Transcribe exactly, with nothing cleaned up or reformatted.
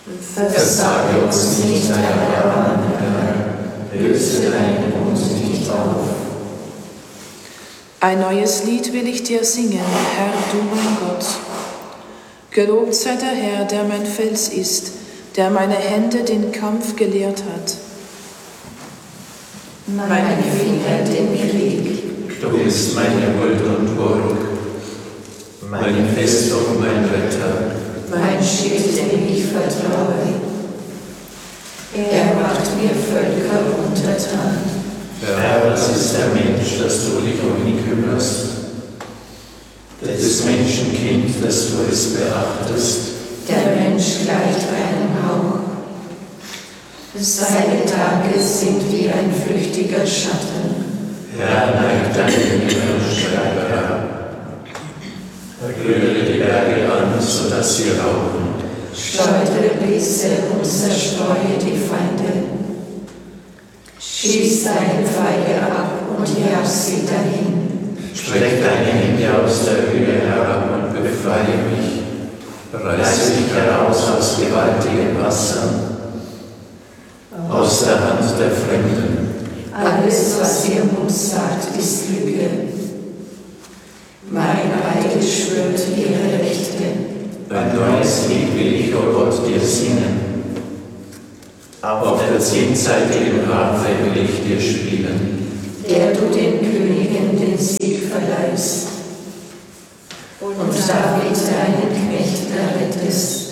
Versage uns nicht dein Erbarmen, Herr, löse deinen Bund nicht auf. Ein neues Lied will ich dir singen, Herr, du mein Gott. Gelobt sei der Herr, der mein Fels ist, der meine Hände den Kampf gelehrt hat. Meine Finger den Krieg. Du bist meine Huld und Burg, meine Festung, mein Retter. Mein Schild, dem ich vertraue. Er macht mir Völker untertan. Herr, was ist der Mensch, dass du dich um ihn kümmerst? Das Menschenkind, dass du es beachtest. Der Mensch gleicht einem Hauch. Seine Tage sind wie ein flüchtiger Schatten. Herr, neigt deine Schreiber herab. Rühre die Berge an, sodass sie rauchen. Schleudere Blitze und zerstreue die Feinde. Schieß deine Pfeile ab und jag sie dahin. Streck deine Hände aus der Höhe herab und befreie mich. Reiß mich heraus aus gewaltigen Wassern, aus der Hand der Fremden. Alles, was ihr Mund sagt, ist Lüge. Mein Eid schwört ihre Rechte. Ein neues Lied will ich, o Gott, dir singen. Auf der zehnseitigen Harfe will ich dir spielen. Der du den Königen den Sieg verleihst und David deinen Knecht errettest.